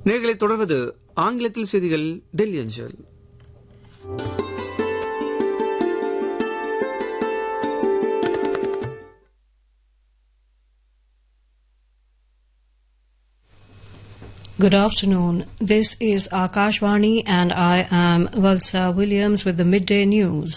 நேர்களை தொடர்வது ஆங்கிலத்தில் செய்திகள் டெல்லி அஞ்சல். Good afternoon. This is Akashvani and I am Valsa Williams with the midday news.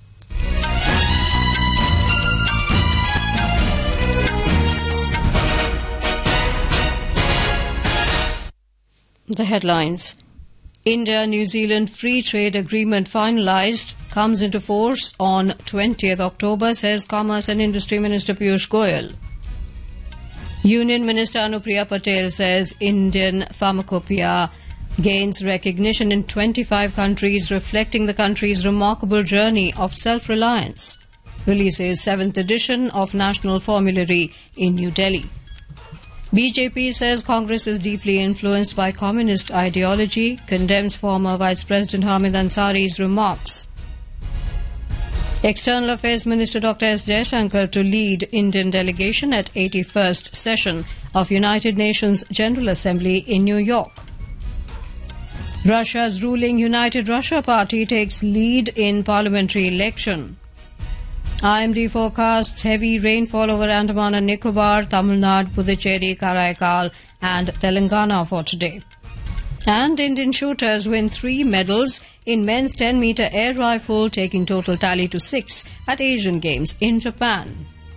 The headlines. India-New Zealand Free Trade Agreement finalised comes into force on 20th October, says Commerce and Industry Minister Piyush Goyal. Union Minister Anupriya Patel says Indian pharmacopoeia gains recognition in 25 countries, reflecting the country's remarkable journey of self-reliance. Releases 7th edition of National Formulary in New Delhi. BJP says Congress is deeply influenced by communist ideology, condemns former Vice President Hamid Ansari's remarks. External Affairs Minister Dr. S. Jaishankar to lead Indian delegation at 81st session of United Nations General Assembly in New York. Russia's ruling United Russia Party takes lead in parliamentary election. IMD forecasts heavy rainfall over Andaman and Nicobar, Tamil Nadu, Puducherry, Karaikal and Telangana for today. And Indian shooters win 3 medals in men's 10-meter air rifle, taking total tally to 6 at Asian Games in Japan.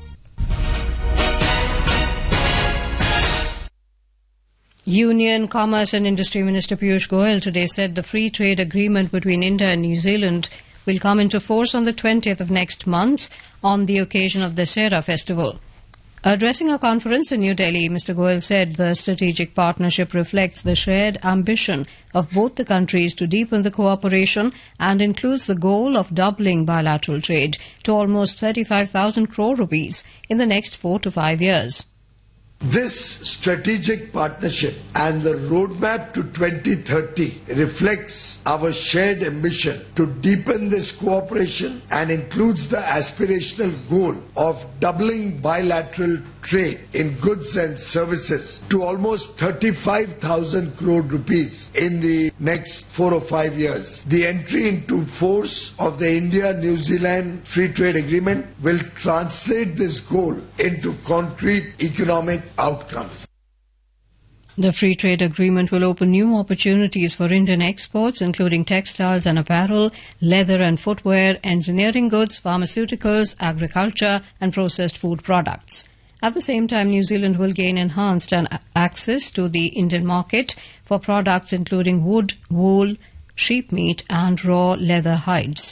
Union, Commerce and Industry Minister Piyush Goyal today said the free trade agreement between India and New Zealand will come into force on the 20th of next month on the occasion of the Dussehra festival. Addressing a conference in New Delhi, Mr. Goyal said the strategic partnership reflects the shared ambition of both the countries to deepen the cooperation and includes the goal of doubling bilateral trade to almost 35,000 crore rupees in the next 4 to 5 years. This strategic partnership and the roadmap to 2030 reflects our shared ambition to deepen this cooperation and includes the aspirational goal of doubling bilateral trade in goods and services to almost 35,000 crore rupees in the next 4 or 5 years. The entry into force of the India-New Zealand Free Trade Agreement will translate this goal into concrete economic outcomes. The free trade agreement will open new opportunities for Indian exports, including textiles and apparel, leather and footwear, engineering goods, pharmaceuticals, agriculture and processed food products. At the same time, New Zealand will gain enhanced access to the Indian market for products including wood, wool, sheep meat and raw leather hides.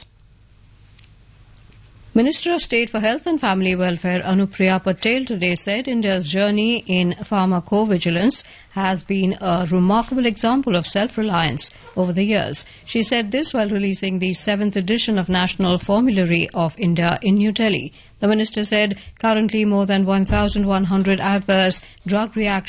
Minister of State for Health and Family Welfare Anupriya Patel today said India's journey in pharmacovigilance has been a remarkable example of self-reliance over the years. She said this while releasing the 7th edition of National Formulary of India in New Delhi. The minister said currently more than 1,100 adverse drug reactions